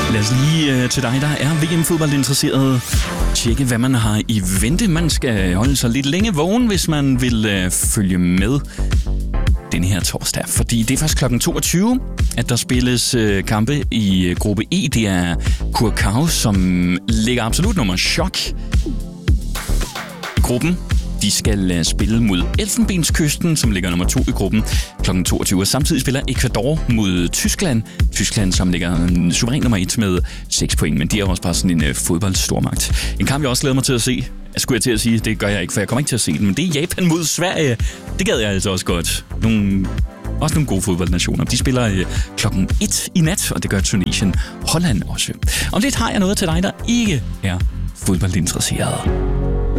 Lad os lige til dig, der er VM-fodbold interesseret, tjekke, hvad man har i vente. Man skal holde sig lidt længe vågen, hvis man vil følge med den her torsdag. Fordi det er først kl. 22, at der spilles kampe i gruppe E. Det er Curaçao, som ligger absolut nummer chok i gruppen. De skal spille mod Elfenbenskysten, som ligger nummer 2 i gruppen kl. 22. Og samtidig spiller Ecuador mod Tyskland. Tyskland, som ligger suveræn nummer 1 med 6 point. Men de er også bare sådan en fodboldstormagt. En kamp, jeg også glæder mig til at se. Skulle jeg til at sige, det gør jeg ikke, for jeg kommer ikke til at se den. Men det er Japan mod Sverige. Det gad jeg altså også godt. Også nogle gode fodboldnationer. De spiller klokken 1 i nat, og det gør Tunesien. Holland også. Om lidt har jeg noget til dig, der ikke er fodboldinteresseret.